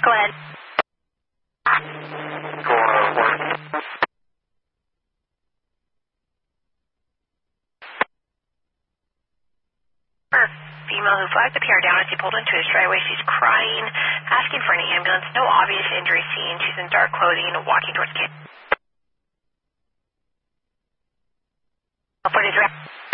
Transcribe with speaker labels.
Speaker 1: Go ahead. Female who flagged the PR down as he pulled into his driveway. She's crying, asking for an ambulance. No obvious injury seen. She's in dark clothing and walking towards the kid. 43.